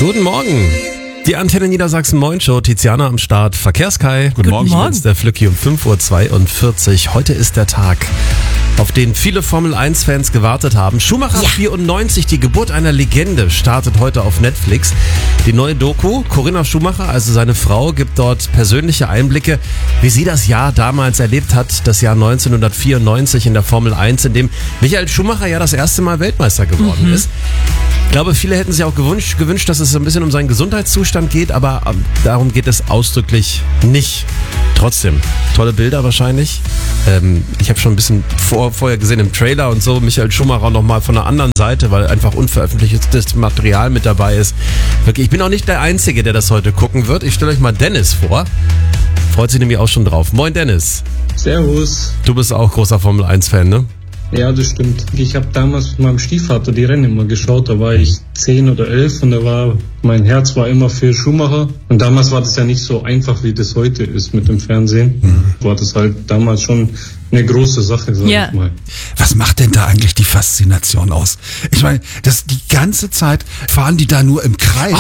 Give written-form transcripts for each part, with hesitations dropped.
Guten Morgen. Die Antenne Niedersachsen Moin Show, Tiziana am Start, Verkehrskai. Guten Morgen. Ich bin's, der Flücki um 5.42 Uhr. Heute ist der Tag, auf den viele Formel-1-Fans gewartet haben. Schumacher 94, die Geburt einer Legende, startet heute auf Netflix. Die neue Doku, Corinna Schumacher, also seine Frau, gibt dort persönliche Einblicke, wie sie das Jahr damals erlebt hat, das Jahr 1994 in der Formel 1, in dem Michael Schumacher ja das erste Mal Weltmeister geworden ist. Ich glaube, viele hätten sich auch gewünscht, dass es ein bisschen um seinen Gesundheitszustand geht, aber darum geht es ausdrücklich nicht. Trotzdem, tolle Bilder wahrscheinlich. Ich habe schon ein bisschen vorher gesehen im Trailer und so, Michael Schumacher nochmal von der anderen Seite, weil einfach unveröffentlichtes Material mit dabei ist. Wirklich, ich bin auch nicht der Einzige, der das heute gucken wird. Ich stelle euch mal Dennis vor. Freut sich nämlich auch schon drauf. Moin Dennis. Servus. Du bist auch großer Formel-1-Fan, ne? Ja, das stimmt. Ich habe damals mit meinem Stiefvater die Rennen immer geschaut. Da war ich 10 oder 11 und mein Herz war immer für Schumacher. Und damals war das ja nicht so einfach, wie das heute ist mit dem Fernsehen. War das halt damals schon eine große Sache, sag ich mal. Was macht denn da eigentlich die Faszination aus? Ich meine, die ganze Zeit fahren die da nur im Kreis.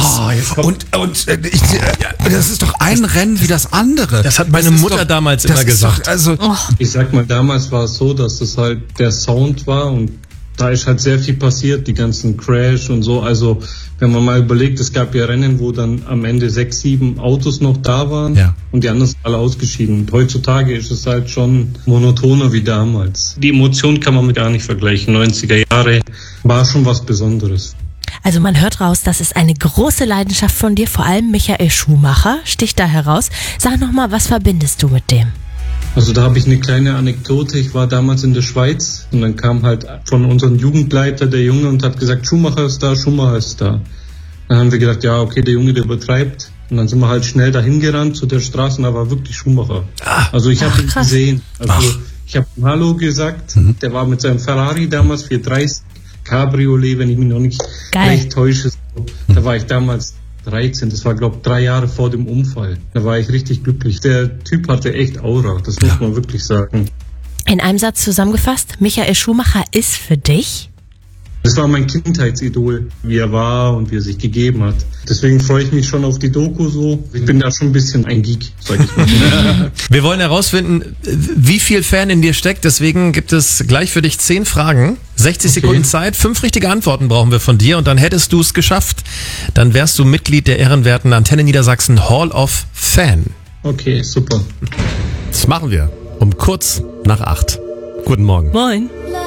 Das ist doch ein Rennen wie das andere. Das hat meine Mutter damals immer gesagt. Ich sag mal, damals war es so, dass das halt der Sound war und da ist halt sehr viel passiert, die ganzen Crash und so. Also wenn man mal überlegt, es gab ja Rennen, wo dann am Ende 6, 7 Autos noch da waren und die anderen sind alle ausgeschieden. Und heutzutage ist es halt schon monotoner wie damals. Die Emotion kann man mit gar nicht vergleichen. 90er Jahre war schon was Besonderes. Also man hört raus, das ist eine große Leidenschaft von dir, vor allem Michael Schumacher sticht da heraus. Sag nochmal, was verbindest du mit dem? Also da habe ich eine kleine Anekdote. Ich war damals in der Schweiz und dann kam halt von unserem Jugendleiter der Junge und hat gesagt, Schumacher ist da, Schumacher ist da. Dann haben wir gedacht, ja okay, der Junge, der übertreibt. Und dann sind wir halt schnell dahin gerannt zu der Straße und da war wirklich Schumacher. Also ich habe ihn gesehen. Also ich habe ihm Hallo gesagt. Der war mit seinem Ferrari damals 430 Cabriolet, wenn ich mich noch nicht recht täusche. Da war ich damals 13, das war glaube ich 3 Jahre vor dem Unfall. Da war ich richtig glücklich. Der Typ hatte echt Aura, das muss man wirklich sagen. In einem Satz zusammengefasst, Michael Schumacher ist für dich? Das war mein Kindheitsidol, wie er war und wie er sich gegeben hat. Deswegen freue ich mich schon auf die Doku so. Ich bin da schon ein bisschen ein Geek, sag ich mal. Wir wollen herausfinden, wie viel Fan in dir steckt. Deswegen gibt es gleich für dich 10 Fragen. 60 Sekunden Zeit, 5 richtige Antworten brauchen wir von dir und dann hättest du es geschafft. Dann wärst du Mitglied der ehrenwerten Antenne Niedersachsen Hall of Fan. Okay, super. Das machen wir um kurz nach 8. Guten Morgen. Moin.